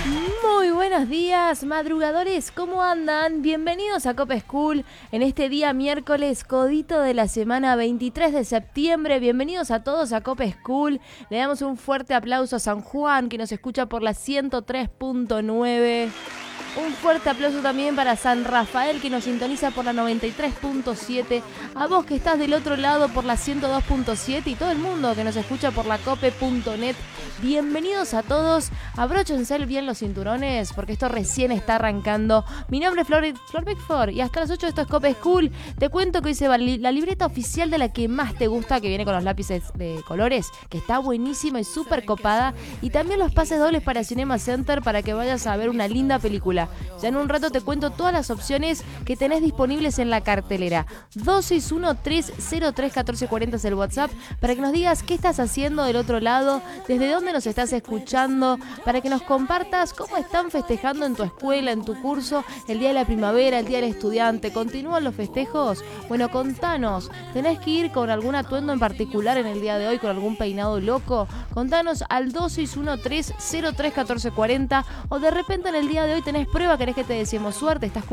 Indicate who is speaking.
Speaker 1: Muy buenos días, madrugadores, ¿cómo andan? Bienvenidos a Cope School en este día miércoles, codito de la semana 23 de septiembre. Bienvenidos a todos a Cope School. Le damos un fuerte aplauso a San Juan, que nos escucha por la 103.9. Un fuerte aplauso también para San Rafael, que nos sintoniza por la 93.7. A vos que estás del otro lado por la 102.7 y todo el mundo que nos escucha por la cope.net. Bienvenidos a todos. Abróchense bien los cinturones porque esto recién está arrancando. Mi nombre es Flor Bickford y hasta las 8 esto es Cope School. Te cuento que hoy se va la libreta oficial de la que más te gusta, que viene con los lápices de colores, que está buenísima y súper copada. Y también los pases dobles para Cinema Center para que vayas a ver una linda película. Ya en un rato te cuento todas las opciones que tenés disponibles en la cartelera. 261-303-1440 es el WhatsApp para que nos digas qué estás haciendo del otro lado, desde dónde nos estás escuchando, para que nos compartas cómo están festejando en tu escuela, en tu curso, el Día de la Primavera, el Día del Estudiante. ¿Continúan los festejos? Bueno, contanos. ¿Tenés que ir con algún atuendo en particular en el día de hoy, con algún peinado loco? Contanos al 261-303-1440 o de repente en el día de hoy tenés prueba, querés que te deseemos suerte, estás